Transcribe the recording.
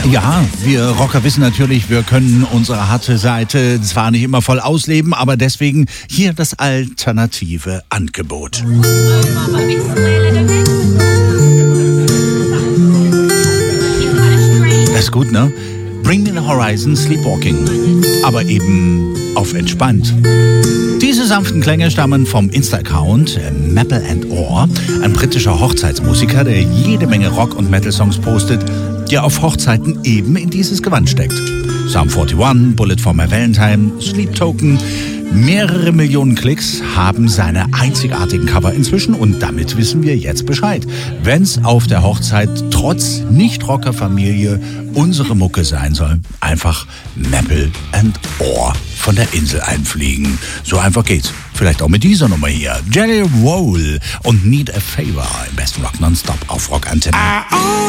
Ja, wir Rocker wissen natürlich, wir können unsere harte Seite zwar nicht immer voll ausleben, aber deswegen hier das alternative Angebot. Das ist gut, ne? Bring Me the Horizon Sleepwalking, aber eben auf entspannt. Diese sanften Klänge stammen vom Insta-Account Maple & Orr, ein britischer Hochzeitsmusiker, der jede Menge Rock- und Metal-Songs postet, der auf Hochzeiten eben in dieses Gewand steckt. Psalm 41, Bullet for My Valentine, Sleep Token, mehrere Millionen Klicks haben seine einzigartigen Cover inzwischen und damit wissen wir jetzt Bescheid. Wenn's auf der Hochzeit trotz Nicht-Rocker-Familie unsere Mucke sein soll, einfach Maple & Orr von der Insel einfliegen. So einfach geht's. Vielleicht auch mit dieser Nummer hier. Jelly Roll und Need a Favor im besten Rock Nonstop auf Rock Antenne.